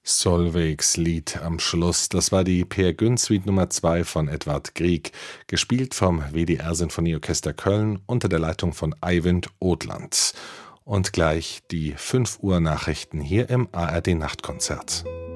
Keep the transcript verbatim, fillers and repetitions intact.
Solveigs Lied am Schluss, das war die Peer Gynt Suite Nummer zwei von Edvard Grieg, gespielt vom W D R-Sinfonieorchester Köln unter der Leitung von Eivind Odland. Und gleich die fünf Uhr Nachrichten hier im A R D Nachtkonzert.